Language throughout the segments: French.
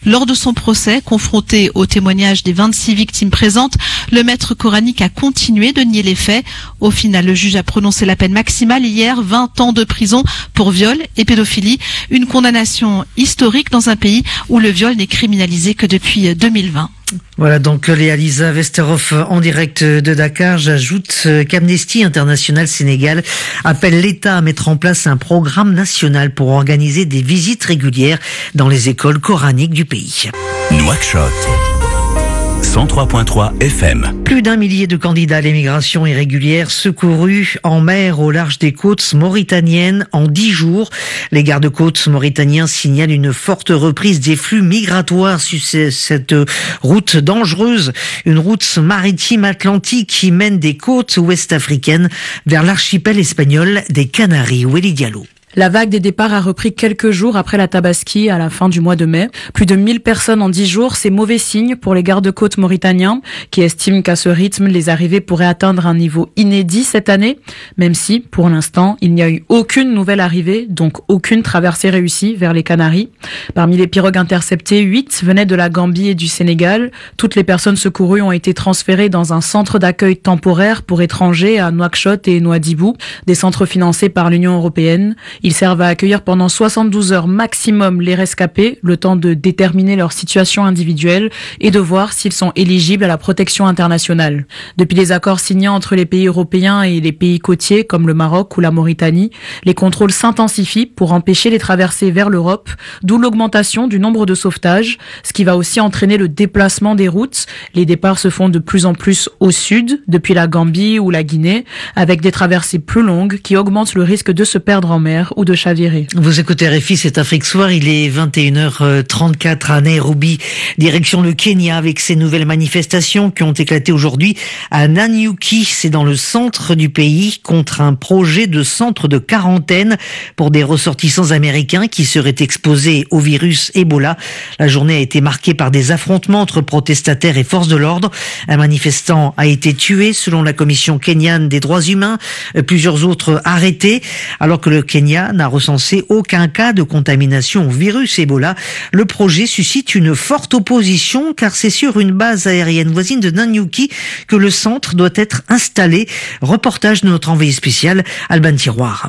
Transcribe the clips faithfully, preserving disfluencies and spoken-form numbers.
Lors de son procès, confronté au témoignage des vingt-six victimes présentes, le maître coranique a continué de nier les faits. Au final, le juge a prononcé la peine maximale hier, vingt ans de prison pour viol et pédophilie. Une condamnation historique dans un pays où le viol n'est criminalisé que depuis deux mille vingt. Voilà donc Léa Lisa Westerhoff en direct de Dakar. J'ajoute qu'Amnesty International Sénégal appelle l'État à mettre en place un programme national pour organiser des visites régulières dans les écoles coraniques du pays. Nouakchott cent trois virgule trois F M. Plus d'un millier de candidats à l'émigration irrégulière secourus en mer au large des côtes mauritaniennes en dix jours. Les gardes-côtes mauritaniens signalent une forte reprise des flux migratoires sur cette route dangereuse, une route maritime atlantique qui mène des côtes ouest africaines vers l'archipel espagnol des Canaries. Welly Diallo. La vague des départs a repris quelques jours après la Tabaski à la fin du mois de mai. Plus de mille personnes en dix jours, c'est mauvais signe pour les gardes-côtes mauritaniens qui estiment qu'à ce rythme, les arrivées pourraient atteindre un niveau inédit cette année, même si, pour l'instant, il n'y a eu aucune nouvelle arrivée, donc aucune traversée réussie vers les Canaries. Parmi les pirogues interceptées, huit venaient de la Gambie et du Sénégal. Toutes les personnes secourues ont été transférées dans un centre d'accueil temporaire pour étrangers à Nouakchott et Nouadhibou, des centres financés par l'Union européenne. Ils servent à accueillir pendant soixante-douze heures maximum les rescapés, le temps de déterminer leur situation individuelle et de voir s'ils sont éligibles à la protection internationale. Depuis les accords signés entre les pays européens et les pays côtiers comme le Maroc ou la Mauritanie, les contrôles s'intensifient pour empêcher les traversées vers l'Europe, d'où l'augmentation du nombre de sauvetages, ce qui va aussi entraîner le déplacement des routes. Les départs se font de plus en plus au sud, depuis la Gambie ou la Guinée, avec des traversées plus longues qui augmentent le risque de se perdre en mer ou de chavirer. Vous écoutez R F I, c'est Afrique Soir, il est vingt et une heures trente-quatre à Nairobi, direction le Kenya avec ces nouvelles manifestations qui ont éclaté aujourd'hui à Nanyuki, c'est dans le centre du pays, contre un projet de centre de quarantaine pour des ressortissants américains qui seraient exposés au virus Ebola. La journée a été marquée par des affrontements entre protestataires et forces de l'ordre. Un manifestant a été tué selon la commission kenyane des droits humains, plusieurs autres arrêtés, alors que le Kenya n'a recensé aucun cas de contamination au virus Ebola. Le projet suscite une forte opposition car c'est sur une base aérienne voisine de Nanyuki que le centre doit être installé. Reportage de notre envoyé spécial, Alban Tiroir.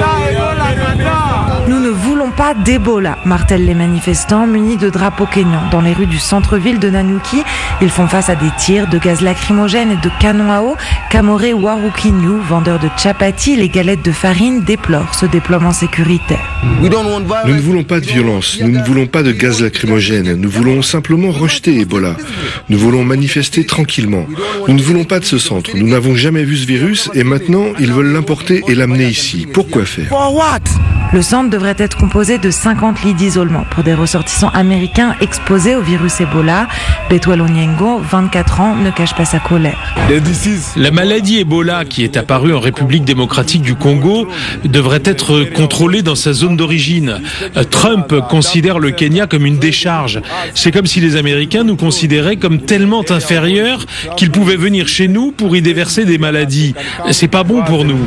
Nous ne voulons pas d'Ebola, martèlent les manifestants munis de drapeaux kényans. Dans les rues du centre-ville de Nanyuki, ils font face à des tirs, de gaz lacrymogène et de canons à eau. Kamore Warukinyu, vendeur de chapati, les galettes de farine, déplore ce déploiement sécuritaire. Nous ne voulons pas de violence, nous ne voulons pas de gaz lacrymogène, nous voulons simplement rejeter Ebola. Nous voulons manifester tranquillement. Nous ne voulons pas de ce centre, nous n'avons jamais vu ce virus et maintenant ils veulent l'importer et l'amener ici. Pourquoi faire ? Le centre devrait être composé de cinquante lits d'isolement pour des ressortissants américains exposés au virus Ebola. Betwel Onyengo, vingt-quatre ans, ne cache pas sa colère. La maladie Ebola, qui est apparue en République démocratique du Congo, devrait être contrôlée dans sa zone d'origine. Trump considère le Kenya comme une décharge. C'est comme si les Américains nous considéraient comme tellement inférieurs qu'ils pouvaient venir chez nous pour y déverser des maladies. C'est pas bon pour nous.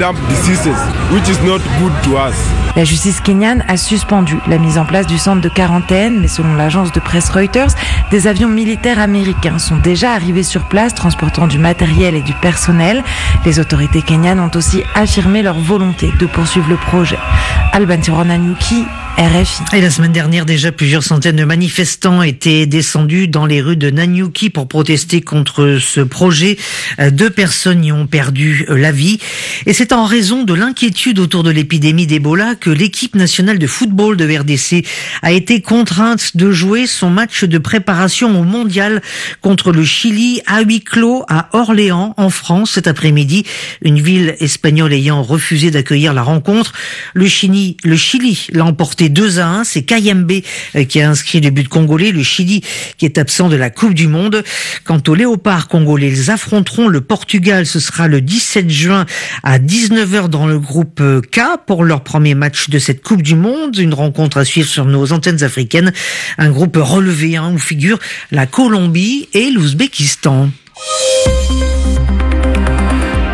La justice kenyane a suspendu la mise en place du centre de quarantaine, mais selon l'agence de presse Reuters, des avions militaires américains sont déjà arrivés sur place, transportant du matériel et du personnel. Les autorités kenyanes ont aussi affirmé leur volonté de poursuivre le projet. Alban Tiroir-Nanyuki, R F I. Et la semaine dernière, déjà, plusieurs centaines de manifestants étaient descendus dans les rues de Nanyuki pour protester contre ce projet. Deux personnes y ont perdu la vie. Et c'est en raison de l'inquiétude autour de l'épidémie d'Ebola que l'équipe nationale de football de R D C a été contrainte de jouer son match de préparation au mondial contre le Chili à huis clos à Orléans, en France, cet après-midi. Une ville espagnole ayant refusé d'accueillir la rencontre. Le Chili, le Chili l'a emporté deux à un, c'est Kayembe qui a inscrit le but congolais, le Chili qui est absent de la Coupe du Monde. Quant aux léopards congolais, ils affronteront le Portugal, ce sera le dix-sept juin à dix-neuf heures dans le groupe K pour leur premier match de cette Coupe du Monde, une rencontre à suivre sur nos antennes africaines, un groupe relevé hein, où figurent la Colombie et l'Ouzbékistan.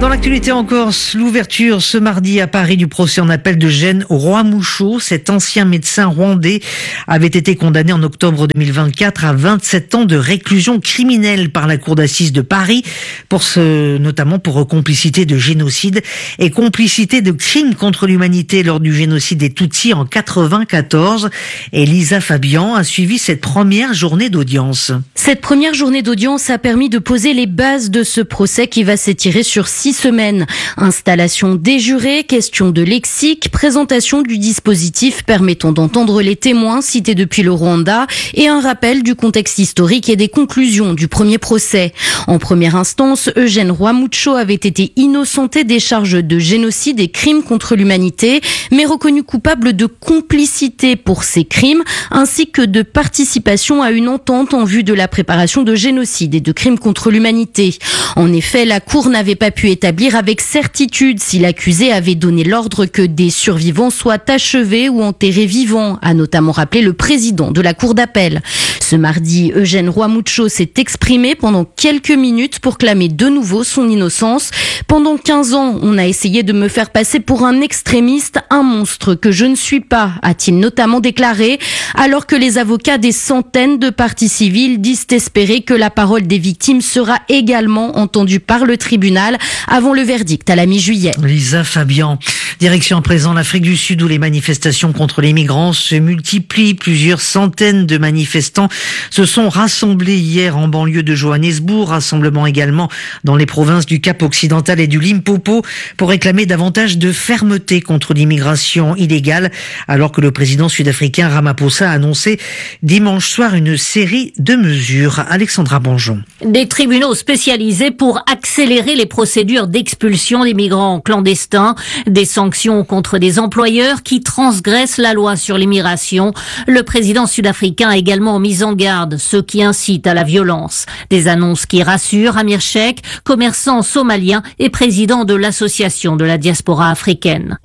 Dans l'actualité en Corse, l'ouverture ce mardi à Paris du procès en appel de Gene Rwamoucho. Cet ancien médecin rwandais avait été condamné en octobre deux mille vingt-quatre à vingt-sept ans de réclusion criminelle par la cour d'assises de Paris, pour ce, notamment pour complicité de génocide et complicité de crimes contre l'humanité lors du génocide des Tutsis en quatre-vingt-quatorze. Et Lisa Fabian a suivi cette première journée d'audience. Cette première journée d'audience a permis de poser les bases de ce procès qui va s'étirer sur six semaines. Installation des jurés, question de lexique, présentation du dispositif permettant d'entendre les témoins cités depuis le Rwanda et un rappel du contexte historique et des conclusions du premier procès. En première instance, Eugène Rwamoucho avait été innocenté des charges de génocide et crimes contre l'humanité, mais reconnu coupable de complicité pour ces crimes, ainsi que de participation à une entente en vue de la préparation de génocide et de crimes contre l'humanité. En effet, la Cour n'avait pas pu établir avec certitude si l'accusé avait donné l'ordre que des survivants soient achevés ou enterrés vivants, a notamment rappelé le président de la Cour d'appel. Ce mardi, Eugène Rwamoucho s'est exprimé pendant quelques minutes pour clamer de nouveau son innocence. Pendant quinze ans, on a essayé de me faire passer pour un extrémiste, un monstre que je ne suis pas, a-t-il notamment déclaré, alors que les avocats des centaines de parties civiles disent espérer que la parole des victimes sera également entendue par le tribunal avant le verdict à la mi-juillet. Lisa Fabian. Direction à présent l'Afrique du Sud où les manifestations contre les migrants se multiplient. Plusieurs centaines de manifestants se sont rassemblés hier en banlieue de Johannesburg. Rassemblement également dans les provinces du Cap-Occidental et du Limpopo pour réclamer davantage de fermeté contre l'immigration illégale, alors que le président sud-africain Ramaphosa a annoncé dimanche soir une série de mesures. Alexandra Bonjon. Des tribunaux spécialisés pour accélérer les procédures d'expulsion des migrants clandestins, des sanctions contre des employeurs qui transgressent la loi sur l'immigration. Le président sud-africain a également mis en garde ceux qui incitent à la violence. Des annonces qui rassurent Amir Sheikh, commerçant somalien et président de l'association de la diaspora africaine.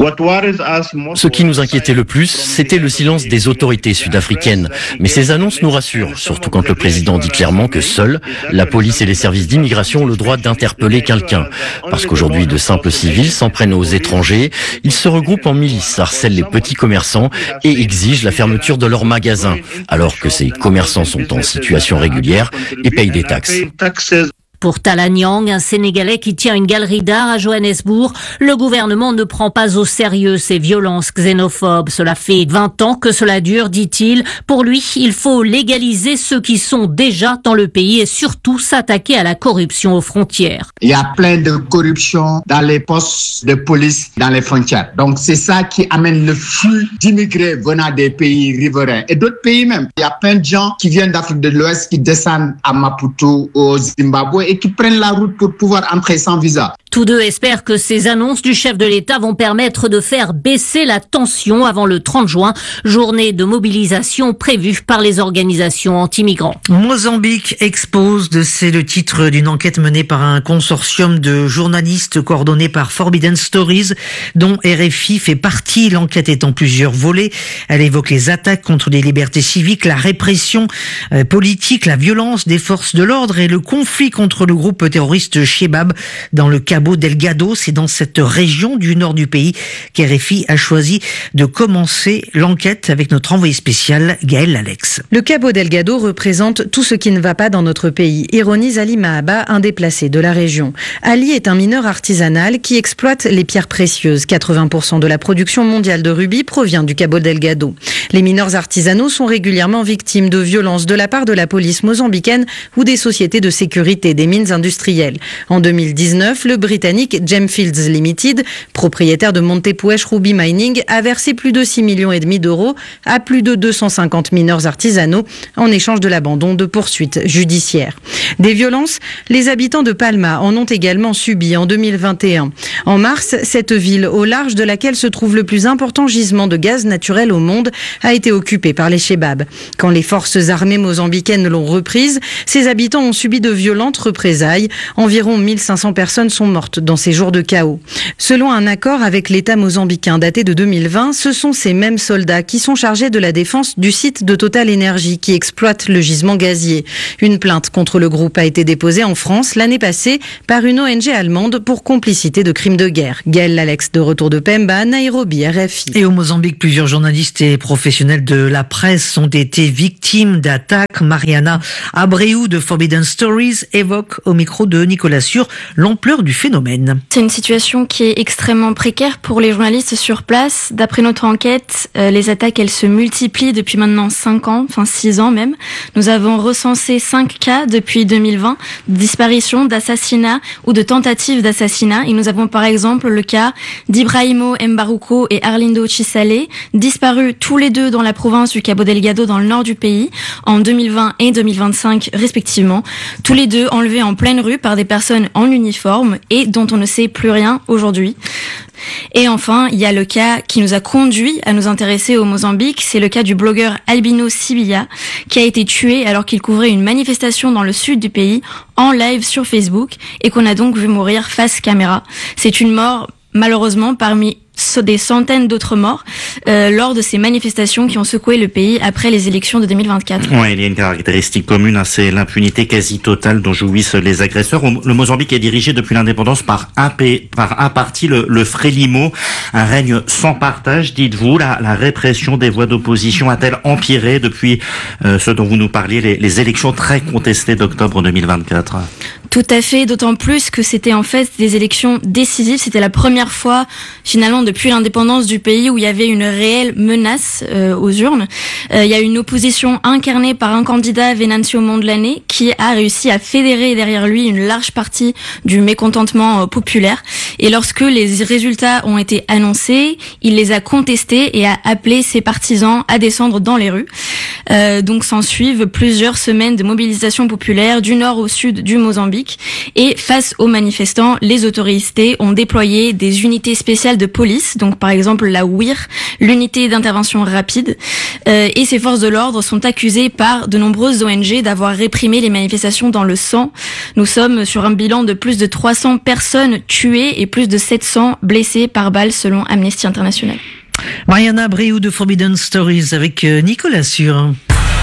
Ce qui nous inquiétait le plus, c'était le silence des autorités sud-africaines. Mais ces annonces nous rassurent, surtout quand le président dit clairement que seuls, la police et les services d'immigration ont le droit d'interpeller quelqu'un. Parce qu'aujourd'hui, de simples civils s'en prennent aux étrangers, ils se regroupent en milices, harcèlent les petits commerçants et exigent la fermeture de leurs magasins, alors que ces commerçants sont en situation régulière et payent des taxes. Pour Tala Niang, un Sénégalais qui tient une galerie d'art à Johannesburg, le gouvernement ne prend pas au sérieux ces violences xénophobes. Cela fait vingt ans que cela dure, dit-il. Pour lui, il faut légaliser ceux qui sont déjà dans le pays et surtout s'attaquer à la corruption aux frontières. Il y a plein de corruption dans les postes de police dans les frontières. Donc c'est ça qui amène le flux d'immigrés venant des pays riverains et d'autres pays même. Il y a plein de gens qui viennent d'Afrique de l'Ouest qui descendent à Maputo, au Zimbabwe et qui prennent la route pour pouvoir entrer sans visa. Tous deux espèrent que ces annonces du chef de l'État vont permettre de faire baisser la tension avant le trente juin, journée de mobilisation prévue par les organisations anti-migrants. Mozambique expose, c'est le titre d'une enquête menée par un consortium de journalistes coordonné par Forbidden Stories, dont R F I fait partie. L'enquête est en plusieurs volets. Elle évoque les attaques contre les libertés civiques, la répression euh, politique, la violence des forces de l'ordre et le conflit contre le groupe terroriste Shebab dans le Cabo Delgado. C'est dans cette région du nord du pays qu'R F I a choisi de commencer l'enquête avec notre envoyé spécial Gaël Alex. Le Cabo Delgado représente tout ce qui ne va pas dans notre pays, ironise Ali Mahaba, un déplacé de la région. Ali est un mineur artisanal qui exploite les pierres précieuses. quatre-vingts pour cent de la production mondiale de rubis provient du Cabo Delgado. Les mineurs artisanaux sont régulièrement victimes de violences de la part de la police mozambicaine ou des sociétés de sécurité des mines industrielles. En deux mille dix-neuf, le britannique Gemfields Limited, propriétaire de Montepuez Ruby Mining, a versé plus de six virgule cinq millions d'euros à plus de deux cent cinquante mineurs artisanaux en échange de l'abandon de poursuites judiciaires. Des violences, les habitants de Palma en ont également subi en deux mille vingt et un. En mars, cette ville, au large de laquelle se trouve le plus important gisement de gaz naturel au monde, a été occupée par les Shebab. Quand les forces armées mozambicaines l'ont reprise, ses habitants ont subi de violentes représailles. Environ mille cinq cents personnes sont mortes mortes dans ces jours de chaos. Selon un accord avec l'État mozambicain daté de deux mille vingt, ce sont ces mêmes soldats qui sont chargés de la défense du site de Total Energy qui exploite le gisement gazier. Une plainte contre le groupe a été déposée en France l'année passée par une O N G allemande pour complicité de crimes de guerre. Gaël Lalex de retour de Pemba, Nairobi, R F I. Et au Mozambique, plusieurs journalistes et professionnels de la presse ont été victimes d'attaques. Mariana Abreu de Forbidden Stories évoque au micro de Nicolas Sûr l'ampleur du phénomène. C'est une situation qui est extrêmement précaire pour les journalistes sur place. D'après notre enquête, euh, les attaques, elles se multiplient depuis maintenant cinq ans, enfin six ans même. Nous avons recensé cinq cas depuis deux mille vingt, de disparition, d'assassinat ou de tentative d'assassinat. Et nous avons par exemple le cas d'Ibrahimo Mbaruko et Arlindo Chisale, disparus tous les deux dans la province du Cabo Delgado dans le nord du pays en deux mille vingt et deux mille vingt-cinq respectivement. Tous les deux enlevés en pleine rue par des personnes en uniforme et dont on ne sait plus rien aujourd'hui. Et enfin, il y a le cas qui nous a conduit à nous intéresser au Mozambique, c'est le cas du blogueur Albino Sibilla, qui a été tué alors qu'il couvrait une manifestation dans le sud du pays, en live sur Facebook, et qu'on a donc vu mourir face caméra. C'est une mort, malheureusement, parmi des centaines d'autres morts euh, lors de ces manifestations qui ont secoué le pays après les élections de deux mille vingt-quatre. Ouais, il y a une caractéristique commune, hein, c'est l'impunité quasi totale dont jouissent les agresseurs. Le Mozambique est dirigé depuis l'indépendance par un, par un parti, le, le Frelimo, un règne sans partage, dites-vous. La, la répression des voix d'opposition a-t-elle empiré depuis euh, ce dont vous nous parliez, les, les élections très contestées d'octobre deux mille vingt-quatre? Tout à fait, d'autant plus que c'était en fait des élections décisives. C'était la première fois, finalement, depuis l'indépendance du pays où il y avait une réelle menace euh, aux urnes. Euh, il y a une opposition incarnée par un candidat, Venancio Mondlane, qui a réussi à fédérer derrière lui une large partie du mécontentement euh, populaire. Et lorsque les résultats ont été annoncés, il les a contestés et a appelé ses partisans à descendre dans les rues. Euh, donc s'en suivent plusieurs semaines de mobilisation populaire du nord au sud du Mozambique. Et face aux manifestants, les autorités ont déployé des unités spéciales de police, donc par exemple la W I R, l'unité d'intervention rapide. Euh, et ces forces de l'ordre sont accusées par de nombreuses O N G d'avoir réprimé les manifestations dans le sang. Nous sommes sur un bilan de plus de trois cents personnes tuées et plus de sept cents blessées par balles selon Amnesty International. Mariana Abreu de Forbidden Stories avec Nicolas Sûr.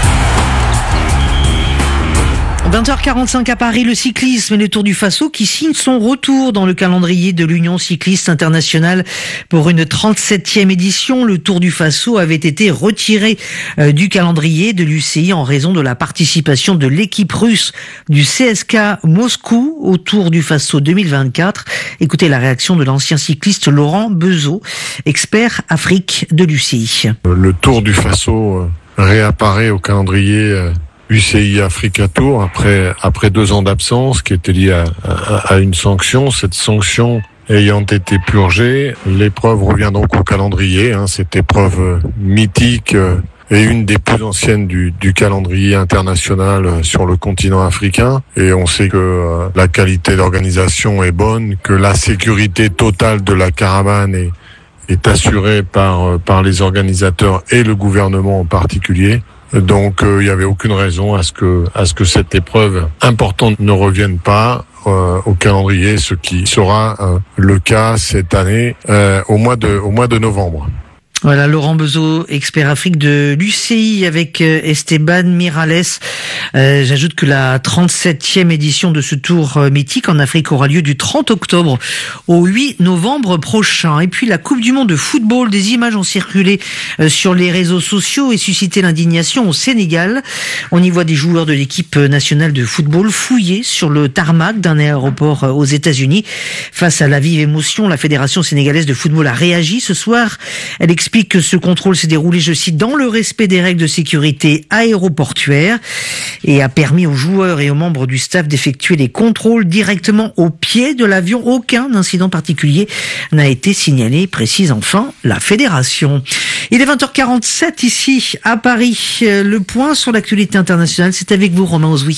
vingt heures quarante-cinq à Paris, le cyclisme et le Tour du Faso qui signe son retour dans le calendrier de l'Union cycliste internationale pour une trente-septième édition. Le Tour du Faso avait été retiré euh, du calendrier de l'U C I en raison de la participation de l'équipe russe du C S K A Moscou au Tour du Faso deux mille vingt-quatre. Écoutez la réaction de l'ancien cycliste Laurent Bezeau, expert Afrique de l'U C I. Le Tour du Faso réapparaît au calendrier euh... U C I Africa Tour après après deux ans d'absence qui était liée à, à, à une sanction. Cette sanction ayant été purgée, l'épreuve revient donc au calendrier. Hein, cette épreuve mythique et une des plus anciennes du, du calendrier international sur le continent africain. Et on sait que euh, la qualité d'organisation est bonne, que la sécurité totale de la caravane est, est assurée par par les organisateurs et le gouvernement en particulier. Donc il euh, n'y avait aucune raison à ce que à ce que cette épreuve importante ne revienne pas euh, au calendrier, ce qui sera euh, le cas cette année euh, au mois de au mois de novembre. Voilà, Laurent Bezeau, expert Afrique de l'U C I avec Esteban Miralles. Euh, j'ajoute que la trente-septième édition de ce tour mythique en Afrique aura lieu du trente octobre au huit novembre prochain. Et puis la Coupe du Monde de football, des images ont circulé sur les réseaux sociaux et suscité l'indignation au Sénégal. On y voit des joueurs de l'équipe nationale de football fouillés sur le tarmac d'un aéroport aux États-Unis. Face à la vive émotion, la Fédération sénégalaise de football a réagi ce soir. Elle explique que ce contrôle s'est déroulé, je cite, dans le respect des règles de sécurité aéroportuaire et a permis aux joueurs et aux membres du staff d'effectuer les contrôles directement au pied de l'avion. Aucun incident particulier n'a été signalé, précise enfin la fédération. Il est vingt heures quarante-sept ici à Paris. Le point sur l'actualité internationale, c'est avec vous Romain Ozoui.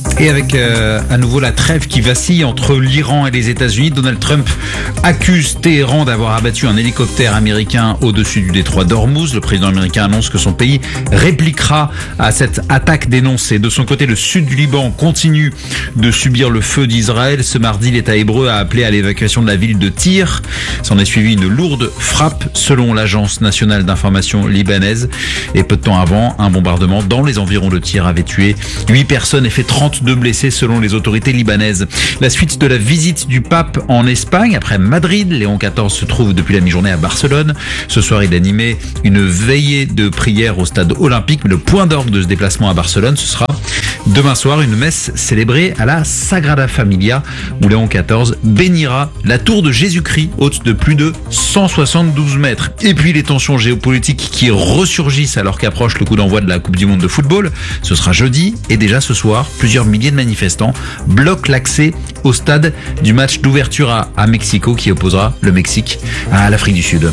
Et avec euh, à nouveau la trêve qui vacille entre l'Iran et les États-Unis, Donald Trump accuse Téhéran d'avoir abattu un hélicoptère américain au-dessus du détroit d'Ormuz. Le président américain annonce que son pays répliquera à cette attaque dénoncée. De son côté, le sud du Liban continue de subir le feu d'Israël. Ce mardi, l'État hébreu a appelé à l'évacuation de la ville de Tyr. S'en est suivi une lourde frappe selon l'agence nationale d'information libanaise. Et peu de temps avant, un bombardement dans les environs de Tyr avait tué huit personnes et fait trente-deux blessés selon les autorités libanaises. La suite de la visite du pape en Espagne, après Madrid, Léon quatorze se trouve depuis la mi-journée à Barcelone. Ce soir, il animait une veillée de prière au stade olympique. Mais le point d'orgue de ce déplacement à Barcelone, ce sera demain soir une messe célébrée à la Sagrada Familia, où Léon quatorze bénira la tour de Jésus-Christ, haute de plus de cent soixante-douze mètres. Et puis les tensions géopolitiques qui ressurgissent alors qu'approche le coup d'envoi de la Coupe du Monde de football. Ce sera jeudi et déjà ce soir, plusieurs milliers de manifestants bloquent l'accès au stade du match d'ouverture à, à Mexico qui opposera le Mexique à l'Afrique du Sud.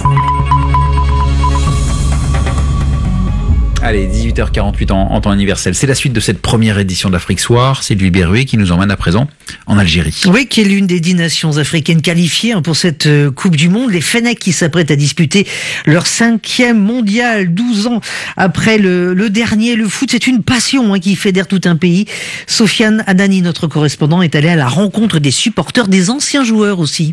Allez, dix-huit heures quarante-huit en, en temps universel. C'est la suite de cette première édition d'Afrique Soir. C'est Sylvie Berruet qui nous emmène à présent en Algérie. Oui, qui est l'une des dix nations africaines qualifiées hein, pour cette euh, Coupe du Monde. Les Fennecs qui s'apprêtent à disputer leur cinquième mondial, douze ans après le, le dernier. Le foot, c'est une passion hein, qui fédère tout un pays. Sofiane Adani, notre correspondant, est allé à la rencontre des supporters, des anciens joueurs aussi.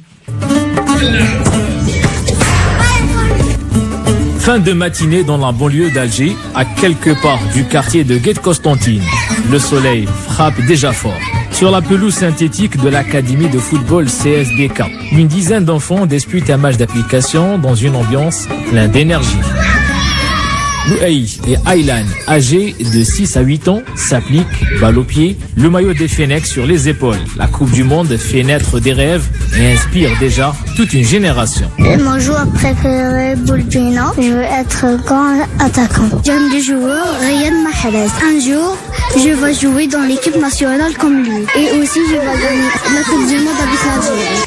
Fin de matinée dans la banlieue d'Alger, à quelques pas du quartier de Guet-Constantine. Le soleil frappe déjà fort. Sur la pelouse synthétique de l'académie de football C S D K, une dizaine d'enfants disputent un match d'application dans une ambiance pleine d'énergie. Louaï et Aylan, âgés de six à huit ans, s'appliquent, balle au pied, le maillot des Fennecs sur les épaules. La Coupe du Monde fait naître des rêves et inspire déjà toute une génération. Mon joueur préféré, Boulbina. Je veux être grand attaquant. J'aime les joueurs, Riyad Mahrez. Un jour, je vais jouer dans l'équipe nationale comme lui. Et aussi, je vais gagner la Coupe du Monde avec l'Algérie.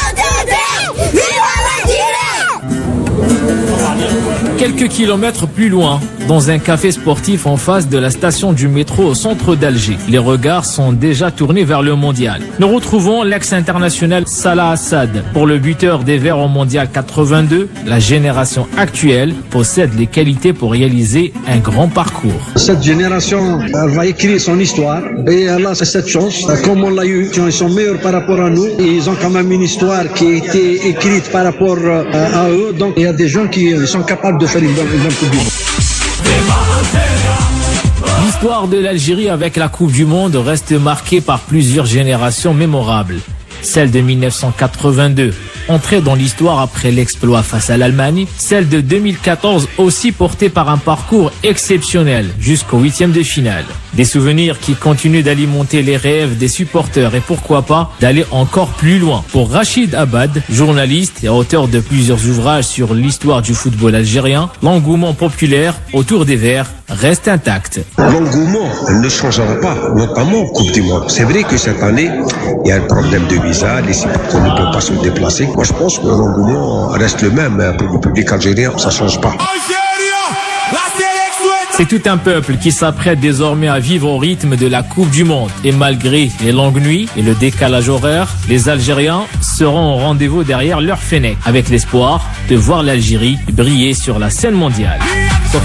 Quelques kilomètres plus loin, dans un café sportif en face de la station du métro au centre d'Alger, les regards sont déjà tournés vers le mondial. Nous retrouvons l'ex-international Salah Assad. Pour le buteur des Verts au mondial quatre-vingt-deux, la génération actuelle possède les qualités pour réaliser un grand parcours. Cette génération elle va écrire son histoire et elle a cette chance, comme on l'a eu, ils sont meilleurs par rapport à nous et ils ont quand même une histoire qui a été écrite par rapport à eux. Donc il y a des gens qui sont capables de faire une bonne, une bonne Coupe du Monde. L'histoire de l'Algérie avec la Coupe du Monde reste marquée par plusieurs générations mémorables. Celle de mille neuf cent quatre-vingt-deux, entrée dans l'histoire après l'exploit face à l'Allemagne. Celle de deux mille quatorze, aussi portée par un parcours exceptionnel jusqu'au huitième de finale. Des souvenirs qui continuent d'alimenter les rêves des supporters et pourquoi pas d'aller encore plus loin. Pour Rachid Abad, journaliste et auteur de plusieurs ouvrages sur l'histoire du football algérien, l'engouement populaire autour des Verts reste intact. L'engouement ne changera pas, notamment en Coupe du Monde. C'est vrai que cette année, il y a un problème de visa, les supporters ne peuvent pas se déplacer. Moi, je pense que l'engouement reste le même pour le public algérien, ça ne change pas. C'est tout un peuple qui s'apprête désormais à vivre au rythme de la Coupe du Monde. Et malgré les longues nuits et le décalage horaire, les Algériens seront au rendez-vous derrière leur Fennec, avec l'espoir de voir l'Algérie briller sur la scène mondiale.